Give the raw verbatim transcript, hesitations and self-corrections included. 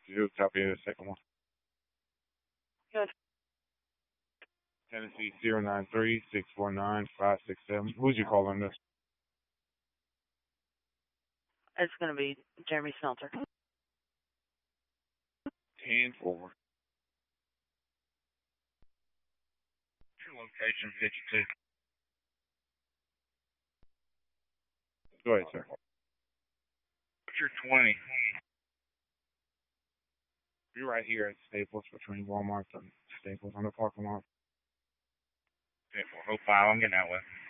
You copy the second one. Good. Tennessee zero nine three six four nine five six seven. Who's you calling this? It's going to be Jeremy Smelter. Ten four. Your location fifty-two. Go ahead, sir. What's your twenty? You're right here at Staples between Walmart and Staples on the parking lot. ten four. Oh five, I'm getting that way.